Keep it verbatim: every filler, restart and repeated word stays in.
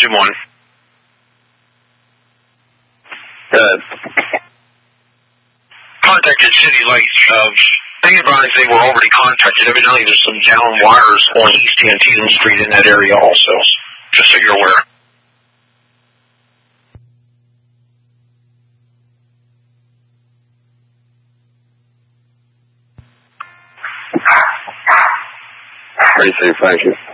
Engine one. Good. Contacted City Lights. Uh, they advised they were already contacted. Evidently there's some down wires on East Antietam Street in that area also, just so you're aware. Pretty safe, thank you.